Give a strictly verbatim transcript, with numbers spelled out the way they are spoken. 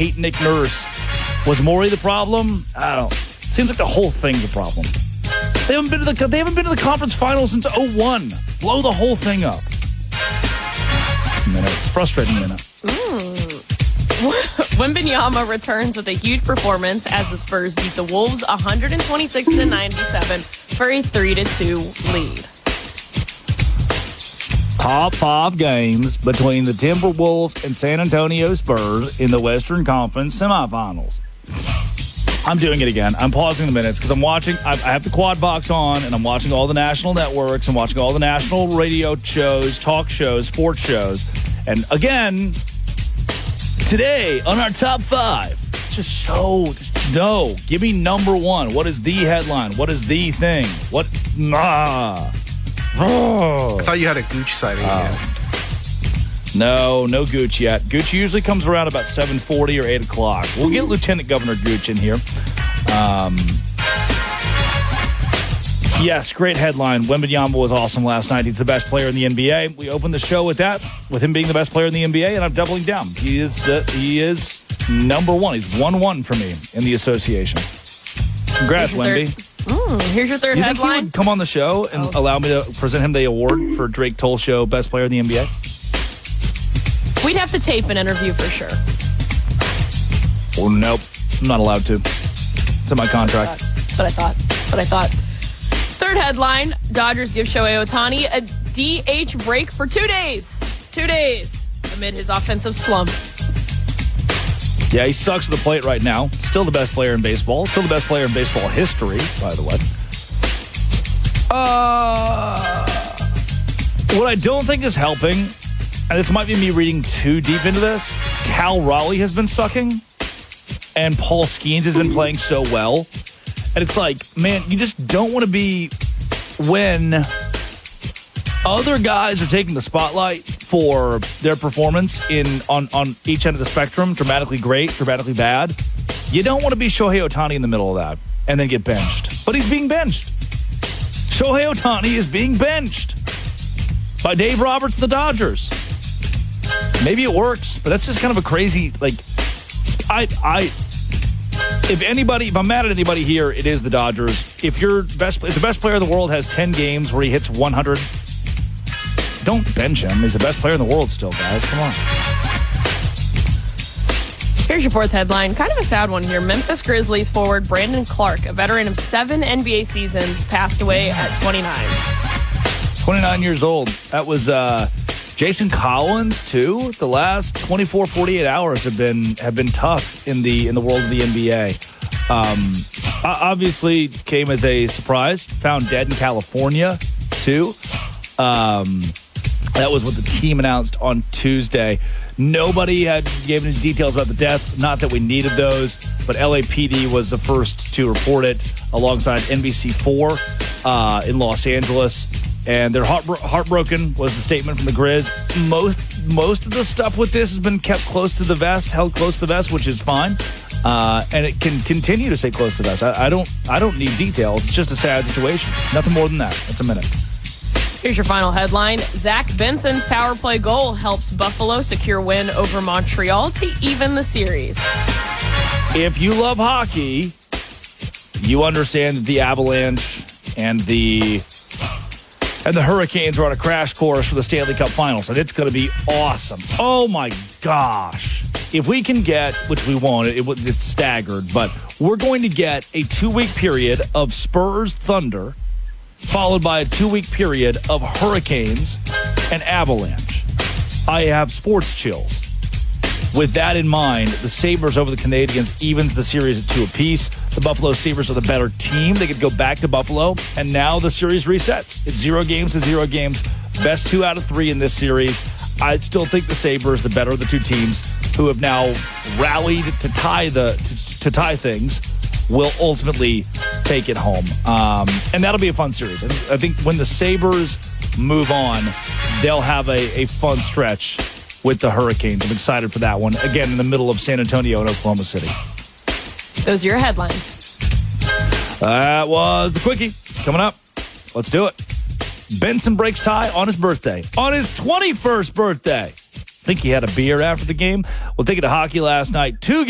hate Nick Nurse. Was Morey the problem? I don't know. Seems like the whole thing's a problem. They haven't been to the they haven't been to the conference finals since oh one. Blow the whole thing up. A minute. Frustrating minute. Mm. Wembanyama returns with a huge performance as the Spurs beat the Wolves one twenty-six to ninety-seven for a three to two lead. Top five games between the Timberwolves and San Antonio Spurs in the Western Conference semifinals. I'm doing it again. I'm pausing the minutes because I'm watching. I, I have the quad box on, and I'm watching all the national networks. I'm watching all the national radio shows, talk shows, sports shows. And again, today on our top five, it's just so, just, no, give me number one. What is the headline? What is the thing? What? Ah. Oh. I thought you had a Gooch sighting uh, yet. No, no Gooch yet. Gooch usually comes around about seven forty or eight o'clock. We'll get Lieutenant Governor Gooch in here. Um, yes, great headline. Wembanyama was awesome last night. He's the best player in the N B A. We opened the show with that, with him being the best player in the N B A, and I'm doubling down. He is the, he is number one. He's one one for me in the association. Congrats, Wemby. Mm, here's your third you headline. Think he would come on the show and oh. allow me to present him the award for Drake Toll Show Best Player in the N B A? We'd have to tape an interview for sure. Well, nope. I'm not allowed to. It's in my contract. That's what I thought. That's what I thought. Third headline, Dodgers give Shohei Ohtani a D H break for two days. Two days amid his offensive slump. Yeah, he sucks at the plate right now. Still the best player in baseball. Still the best player in baseball history, by the way. Uh, what I don't think is helping, and this might be me reading too deep into this, Cal Raleigh has been sucking, and Paul Skeens has been playing so well. And it's like, man, you just don't want to be when other guys are taking the spotlight for their performance in on, on each end of the spectrum, dramatically great, dramatically bad. You don't want to be Shohei Ohtani in the middle of that and then get benched. But he's being benched. Shohei Ohtani is being benched by Dave Roberts and the Dodgers. Maybe it works, but that's just kind of a crazy, like, I, I, if anybody, if I'm mad at anybody here, it is the Dodgers. If your best, if the best player in the world has ten games where he hits one hundred, don't bench him. He's the best player in the world still, guys. Come on. Here's your fourth headline. Kind of a sad one here. Memphis Grizzlies forward Brandon Clark, a veteran of seven N B A seasons, passed away at twenty-nine. twenty-nine years old. That was uh, Jason Collins, too. The last twenty-four, forty-eight hours have been have been tough in the in the world of the N B A. Um, obviously came as a surprise. Found dead in California, too. Um, that was what the team announced on Tuesday. Nobody had given any details about the death. Not that we needed those, but L A P D was the first to report it alongside N B C four uh, in Los Angeles. And they're heart- heartbroken was the statement from the Grizz. Most most of the stuff with this has been kept close to the vest, held close to the vest, which is fine. Uh, and it can continue to stay close to the vest. I, I don't I don't need details. It's just a sad situation. Nothing more than that. That's a minute. Here's your final headline. Zach Benson's power play goal helps Buffalo secure win over Montreal to even the series. If you love hockey, you understand that the Avalanche and the and the Hurricanes are on a crash course for the Stanley Cup Finals, and it's going to be awesome. Oh, my gosh. If we can get, which we won't, it, it's staggered, but we're going to get a two-week period of Spurs Thunder followed by a two-week period of Hurricanes and Avalanche. I have sports chills. With that in mind, the Sabres over the Canadiens evens the series at two apiece. The Buffalo Sabres are the better team. They could go back to Buffalo, and now the series resets. It's zero games to zero games. Best two out of three in this series. I still think the Sabres, the better of the two teams, who have now rallied to tie the to, to tie things, will ultimately take it home. Um, and that'll be a fun series. I think when the Sabres move on, they'll have a, a fun stretch with the Hurricanes. I'm excited for that one. Again, in the middle of San Antonio and Oklahoma City. Those are your headlines. That was the Quickie. Coming up, let's do it. Benson breaks tie on his birthday. On his twenty-first birthday. Think he had a beer after the game? We'll take it to hockey last night. Two